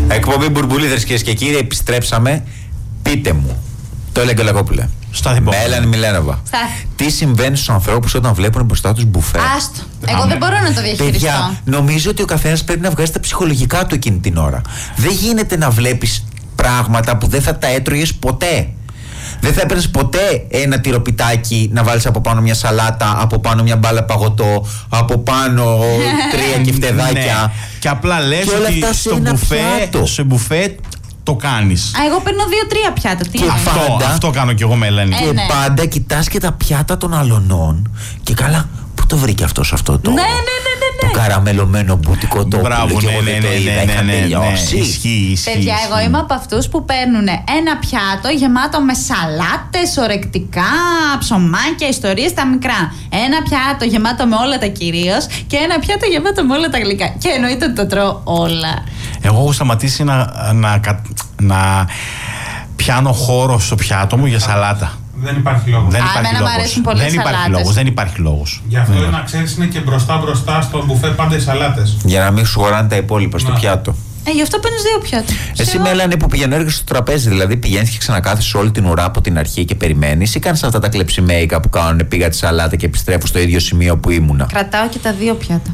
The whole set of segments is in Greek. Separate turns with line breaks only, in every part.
Εκπομπή Μπουρμπουλίδες, κυρίες και κύριοι, επιστρέψαμε. Πείτε μου, το έλεγε ο Λακόπουλε. Μέλανη Μιλένοβα. Τι συμβαίνει στους ανθρώπους όταν βλέπουν μπροστά τους μπουφέ?
Άστο. Εγώ δεν μπορώ να το διαχειριστώ.
Παιδιά, νομίζω ότι ο καθένας πρέπει να βγάζει τα ψυχολογικά του εκείνη την ώρα. Δεν γίνεται να βλέπεις πράγματα που δεν θα τα έτρωγες ποτέ. Δεν θα έπαιρνες ποτέ ένα τυροπιτάκι να βάλεις από πάνω μια σαλάτα, από πάνω μια μπάλα παγωτό, από πάνω 3 κεφτεδάκια.
Ναι. Και απλά λες ότι στο μπουφέ το κάνεις.
Εγώ παίρνω 2-3 πιάτα. Τι
αυτό κάνω κι εγώ με Ελένη.
Και πάντα κοιτάς και τα πιάτα των αλωνών. Και καλά, πού το βρήκε αυτός αυτό το.
Ναι.
Το καραμελωμένο μπουτικό το
μπράβο,
και εγώ δεν το είδα, είχα τελειώσει.
Ισχύει.
Παιδιά, εγώ είμαι από αυτούς που παίρνουν ένα πιάτο γεμάτο με σαλάτες, ορεκτικά, ψωμάκια, ιστορίες τα μικρά. Ένα πιάτο γεμάτο με όλα τα κυρίως και ένα πιάτο γεμάτο με όλα τα γλυκά. Και εννοείται ότι το τρώω όλα.
Εγώ έχω σταματήσει να πιάνω χώρο στο πιάτο μου για σαλάτα.
Δεν υπάρχει λόγος.
Δεν υπάρχει λόγος.
Γι' αυτό να ξέρεις είναι και μπροστά στο μπουφέ πάντα οι σαλάτες.
Για να μην σου χωράνε τα υπόλοιπα στο πιάτο.
Γι' αυτό παίρνεις 2 πιάτα.
Εσύ Μέλανη που πηγαίνω έρχεσαι στο τραπέζι, δηλαδή πηγαίνεις και ξανακάθεσαι όλη την ουρά από την αρχή και περιμένεις, ή κάνεις αυτά τα κλεψιμέικα που κάνουν πήγα τη σαλάτα και επιστρέφω στο ίδιο σημείο που ήμουνα?
Κρατάω και τα 2 πιάτα.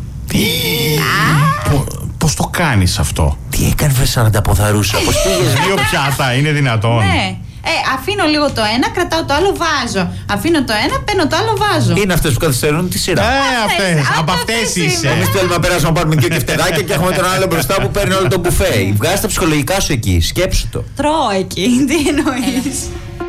Πώς το κάνεις αυτό?
Τι έκανε βρε 40 ποθαρούσα? Πώς πήγες?
2 πιάτα, είναι δυνατόν?
Ναι. Αφήνω λίγο το ένα, κρατάω το άλλο, βάζω. Αφήνω το ένα, παίρνω το άλλο, βάζω.
Είναι αυτές που καθυστερούν τη σειρά.
Από αυτές είσαι.
Εμείς θέλουμε να περάσουμε να πάρουμε 2 κεφτεδάκια και έχουμε τον άλλο μπροστά που παίρνει όλο το μπουφέ. Βγάζει τα ψυχολογικά σου εκεί, σκέψου το.
Τρώω εκεί, τι εννοείς?